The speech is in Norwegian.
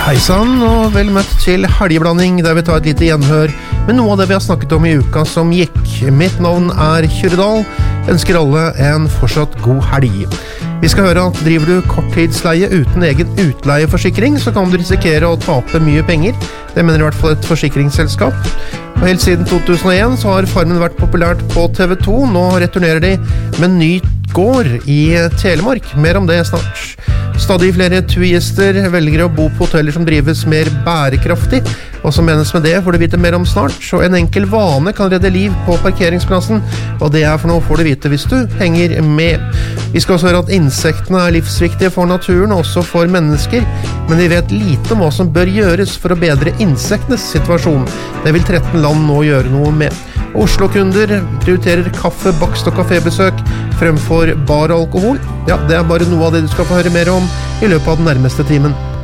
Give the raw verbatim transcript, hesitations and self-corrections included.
Hei sann, og vel møtt til helgeblanding, der vi tar et lite gjenhør med noe av det vi har snakket om i uka som gikk. Mitt navn er Kyrre Dahl, ønsker alle en fortsatt god helg. Vi skal høre at driver du korttidsleie uten egen utleieforsikring, så kan du risikere å tape mye penger. Det mener i hvert fall et forsikringsselskap. Og helt siden to tusen og en så har Farmen vært populært på T V to. Nå returnerer de med en ny gård i Telemark. Mer om det snart. Stadig flere turister velger å bo på hoteller som drives mer bærekraftig. Og som menes med det får du vite mer om snart. Så en enkel vane kan redde liv på parkeringsplassen. Og det er for noe får du vite hvis du henger med. Vi skal også høre at insektene er livsviktige for naturen, også for mennesker. Men vi vet lite om hva som bør gjøres for å bedre insektenes situasjon. Det vil tretten land nå gjøre noe med. Oslo-kunder prioriterer kaffe, bakst og kafébesøk fremfor bar og alkohol. Ja, det er bare noe av det du skal få høre mer om i løpet av den nærmeste timen.